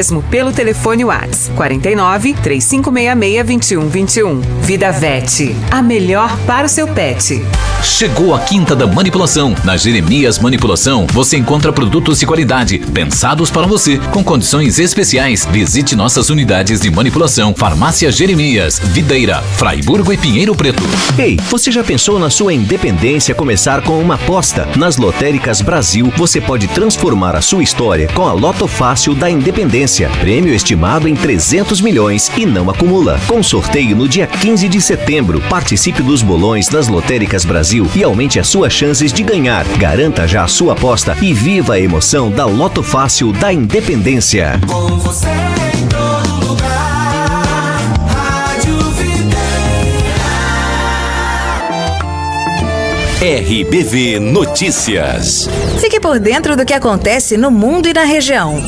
mesmo pelo telefone WhatsApp 49 3566 2121. Vida Vet, a melhor para o seu pet. Chegou a Quinta da Manipulação. Na Jeremias Manipulação, você encontra produtos de qualidade, pensados para você, com condições especiais. Visite nossas unidades de manipulação. Farmácia Jeremias, Videira, Fraiburgo e Pinheiro Preto. Ei, você já pensou na sua independência começar com uma aposta? Nas Lotéricas Brasil, você pode transformar a sua história com a Loto Fácil da Independência. Prêmio estimado em 300 milhões e não acumula. Com sorteio no dia 15 de setembro. Participe dos bolões das Lotéricas Brasil e aumente as suas chances de ganhar. Garanta já a sua aposta e viva a emoção da Loto Fácil da Independência. Com você em todo lugar, Rádio Videira. RBV Notícias. Fique por dentro do que acontece no mundo e na região.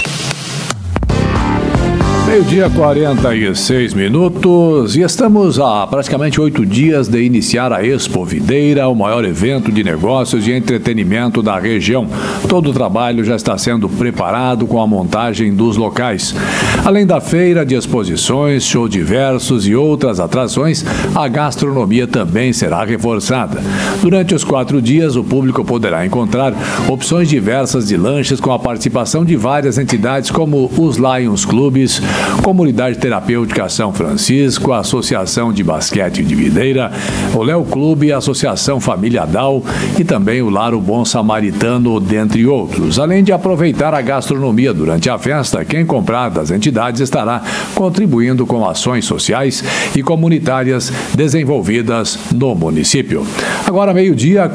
Meio-dia, 46 minutos, e estamos há praticamente 8 dias de iniciar a Expo Videira, o maior evento de negócios e entretenimento da região. Todo o trabalho já está sendo preparado com a montagem dos locais. Além da feira de exposições, shows diversos e outras atrações, a gastronomia também será reforçada. Durante os 4 dias, o público poderá encontrar opções diversas de lanches com a participação de várias entidades como os Lions Clubes, Comunidade Terapêutica São Francisco, a Associação de Basquete de Videira, o Léo Clube, a Associação Família Dal e também o Lar o Bom Samaritano, dentre outros. Além de aproveitar a gastronomia durante a festa, quem comprar das entidades estará contribuindo com ações sociais e comunitárias desenvolvidas no município. Agora, meio-dia,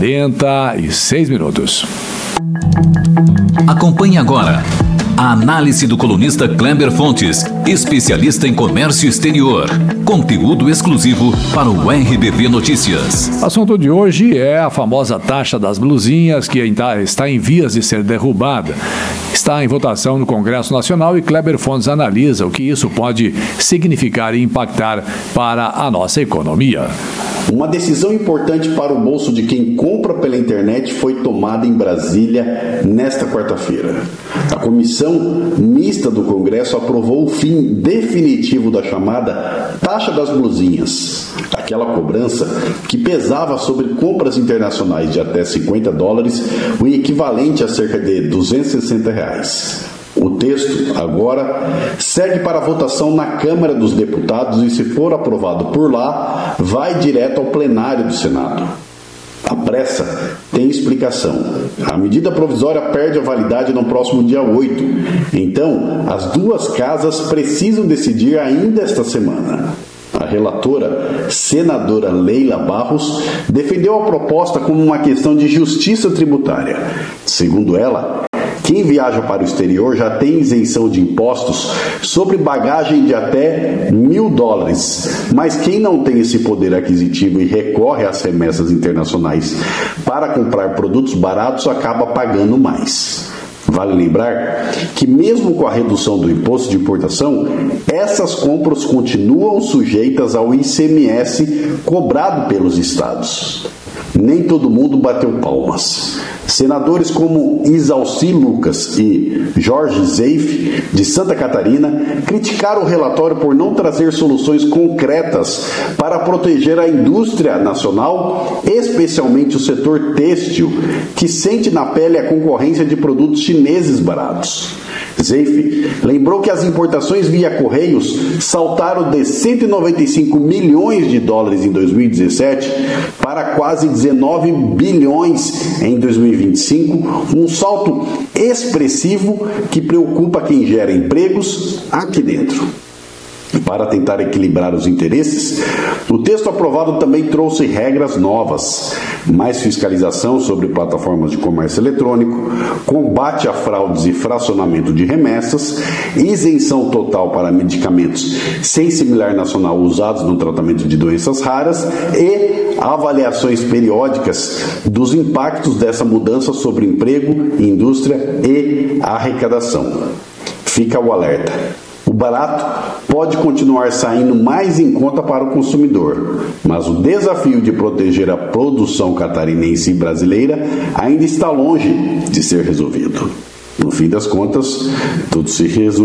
46 minutos. Acompanhe agora a análise do colunista Kleber Fontes, especialista em comércio exterior. Conteúdo exclusivo para o RBV Notícias. O assunto de hoje é a famosa taxa das blusinhas, que está em vias de ser derrubada. Está em votação no Congresso Nacional e Kleber Fontes analisa o que isso pode significar e impactar para a nossa economia. Uma decisão importante para o bolso de quem compra pela internet foi tomada em Brasília nesta quarta-feira. A comissão mista do Congresso aprovou o fim definitivo da chamada taxa das blusinhas, aquela cobrança que pesava sobre compras internacionais de até $50, o equivalente a cerca de R$260. O texto, agora, segue para votação na Câmara dos Deputados e, se for aprovado por lá, vai direto ao plenário do Senado. A pressa tem explicação. A medida provisória perde a validade no próximo dia 8. Então, as duas casas precisam decidir ainda esta semana. A relatora, senadora Leila Barros, defendeu a proposta como uma questão de justiça tributária. Segundo ela, quem viaja para o exterior já tem isenção de impostos sobre bagagem de até $1.000, mas quem não tem esse poder aquisitivo e recorre às remessas internacionais para comprar produtos baratos acaba pagando mais. Vale lembrar que mesmo com a redução do imposto de importação, essas compras continuam sujeitas ao ICMS cobrado pelos estados. Nem todo mundo bateu palmas. Senadores como Isalci Lucas e Jorge Zeif, de Santa Catarina, criticaram o relatório por não trazer soluções concretas para proteger a indústria nacional, especialmente o setor têxtil, que sente na pele a concorrência de produtos chineses baratos. Zeif lembrou que as importações via Correios saltaram de $195 milhões em 2017 para quase 19 bilhões em 2025, um salto expressivo que preocupa quem gera empregos aqui dentro. Para tentar equilibrar os interesses, o texto aprovado também trouxe regras novas, mais fiscalização sobre plataformas de comércio eletrônico, combate a fraudes e fracionamento de remessas, isenção total para medicamentos sem similar nacional usados no tratamento de doenças raras e avaliações periódicas dos impactos dessa mudança sobre emprego, indústria e arrecadação. Fica o alerta. O barato pode continuar saindo mais em conta para o consumidor, mas o desafio de proteger a produção catarinense e brasileira ainda está longe de ser resolvido. No fim das contas, tudo se resume